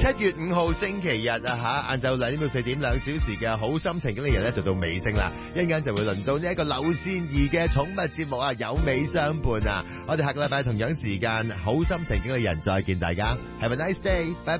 7月5號星期日啊吓，晏晝2點到4點2小時嘅好心情經理人咧就到尾聲啦，一陣間就會輪到呢一個劉善儀嘅寵物節目啊，有美相伴啊，我哋下個禮拜同樣時間好心情經理人再見大家 ，Have a nice day，拜拜。